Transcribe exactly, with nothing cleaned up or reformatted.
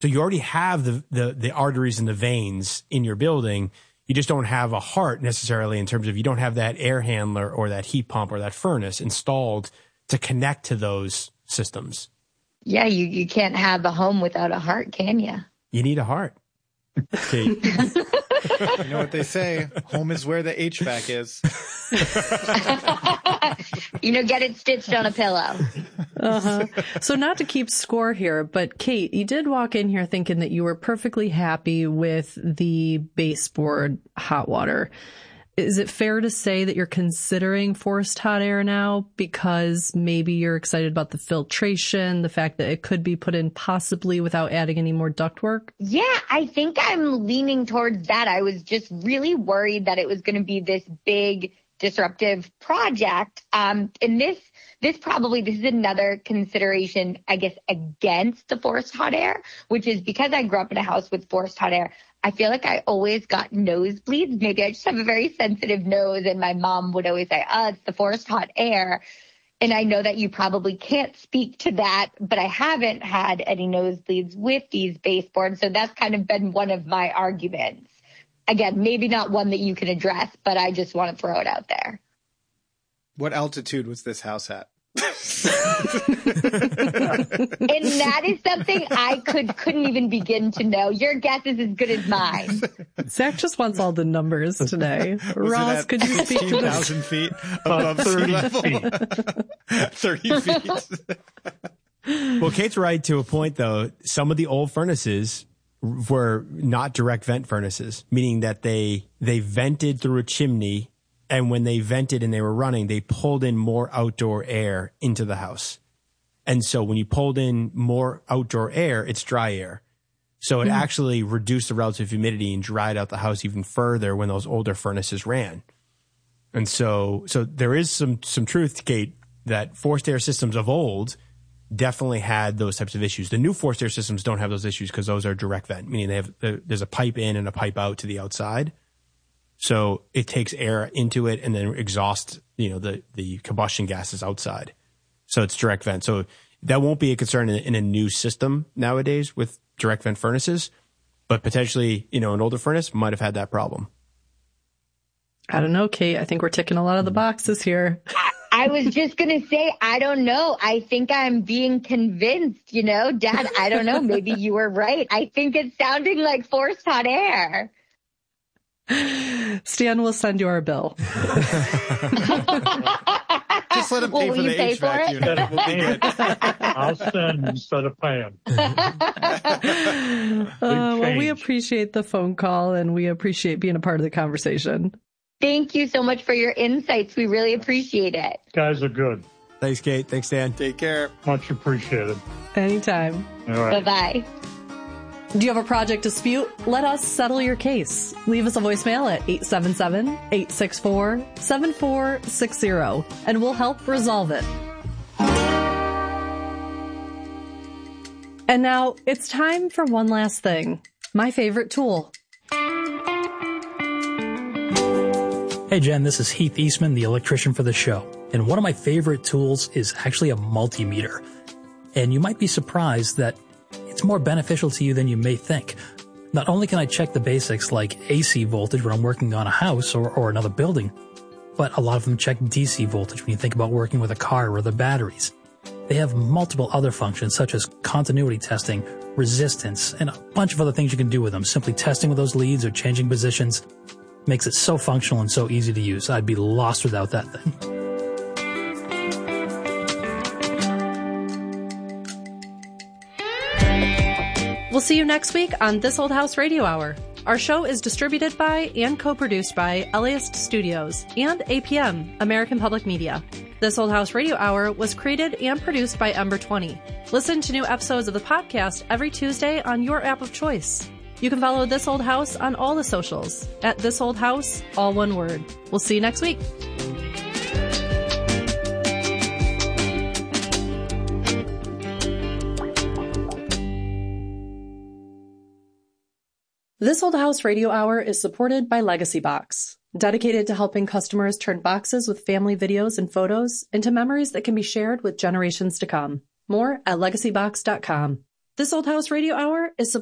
So you already have the, the, the arteries and the veins in your building. You just don't have a heart necessarily in terms of you don't have that air handler or that heat pump or that furnace installed to connect to those systems. Yeah, you, you can't have a home without a heart, can you? You need a heart. Kate. You know what they say, home is where the H V A C is. You know, get it stitched on a pillow. Uh-huh. So not to keep score here, but Kate, you did walk in here thinking that you were perfectly happy with the baseboard hot water. Is it fair to say that you're considering forced hot air now because maybe you're excited about the filtration, the fact that it could be put in possibly without adding any more ductwork? Yeah, I think I'm leaning towards that. I was just really worried that it was going to be this big disruptive project. Um, and this, this probably, this is another consideration, I guess, against the forced hot air, which is because I grew up in a house with forced hot air. I feel like I always got nosebleeds. Maybe I just have a very sensitive nose, and my mom would always say, oh, it's the forced hot air. And I know that you probably can't speak to that, but I haven't had any nosebleeds with these baseboards. So that's kind of been one of my arguments. Again, maybe not one that you can address, but I just want to throw it out there. What altitude was this house at? And that is something I could, couldn't even begin to know. Your guess is as good as mine. Zach just wants all the numbers today. Ross, could you speak to sixteen thousand feet above sea level? thirty feet. Well, Kate's right to a point, though. Some of the old furnaces were not direct vent furnaces, meaning that they they vented through a chimney. And when they vented and they were running, they pulled in more outdoor air into the house. And so when you pulled in more outdoor air, it's dry air. So it mm. actually reduced the relative humidity and dried out the house even further when those older furnaces ran. And so so there is some some truth, Kate, that forced air systems of old definitely had those types of issues. The new forced air systems don't have those issues because those are direct vent, meaning they have there's a pipe in and a pipe out to the outside. So it takes air into it and then exhausts, you know, the, the combustion gases outside. So it's direct vent. So that won't be a concern in, in a new system nowadays with direct vent furnaces, but potentially, you know, an older furnace might have had that problem. I don't know, Kate. I think we're ticking a lot of the boxes here. I was just going to say, I don't know. I think I'm being convinced, you know, Dad, I don't know. Maybe you were right. I think it's sounding like forced hot air. Stan will send you our bill. Just let him pay well, for the pay H V A C for unit. We'll be good. I'll send instead of paying. uh, well, we appreciate the phone call and we appreciate being a part of the conversation. Thank you so much for your insights. We really appreciate it. Guys are good. Thanks, Kate. Thanks, Dan. Take care. Much appreciated. Anytime. All right. Bye-bye. Do you have a project dispute? Let us settle your case. Leave us a voicemail at eight seven seven, eight six four, seven four six zero and we'll help resolve it. And now it's time for one last thing. My favorite tool. Hey Jen, this is Heath Eastman, the electrician for the show. And one of my favorite tools is actually a multimeter. And you might be surprised that it's more beneficial to you than you may think. Not only can I check the basics like A C voltage when I'm working on a house or, or another building, but a lot of them check D C voltage when you think about working with a car or the batteries. They have multiple other functions such as continuity testing, resistance, and a bunch of other things you can do with them. Simply testing with those leads or changing positions makes it so functional and so easy to use. I'd be lost without that thing. We'll see you next week on This Old House Radio Hour. Our show is distributed by and co-produced by LAist Studios and A P M, American Public Media. This Old House Radio Hour was created and produced by Ember twenty. Listen to new episodes of the podcast every Tuesday on your app of choice. You can follow This Old House on all the socials at This Old House, all one word. We'll see you next week. This Old House Radio Hour is supported by Legacy Box, dedicated to helping customers turn boxes with family videos and photos into memories that can be shared with generations to come. More at legacy box dot com. This Old House Radio Hour is